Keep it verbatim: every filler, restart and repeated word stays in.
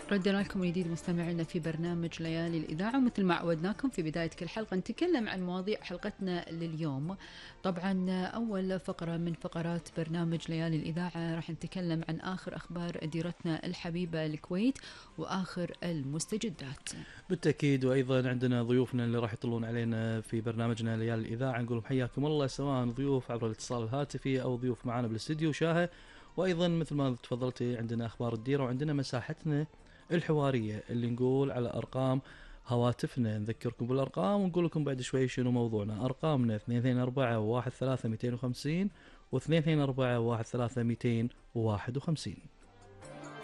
ردنا لكم من جديد مستمعينا في برنامج ليالي الإذاعة، ومثل ما عودناكم في بداية كل حلقة نتكلم عن مواضيع حلقتنا لليوم. طبعا أول فقرة من فقرات برنامج ليالي الإذاعة راح نتكلم عن آخر أخبار ديرتنا الحبيبة الكويت وآخر المستجدات بالتأكيد. وأيضا عندنا ضيوفنا اللي راح يطلون علينا في برنامجنا ليالي الإذاعة، نقول حياكم الله، سواء ضيوف عبر الاتصال الهاتفي أو ضيوف معنا بالاستديو شاهة. وأيضا مثل ما تفضلتي عندنا أخبار الديرة، وعندنا مساحتنا الحوارية اللي نقول على أرقام هواتفنا. نذكركم بالأرقام ونقول لكم بعد شوي شنو موضوعنا. أرقامنا اثنين اثنين أربعة واحد ثلاثة مئتين وخمسين و اثنين اثنين أربعة واحد ثلاثة مئتين وواحد وخمسين.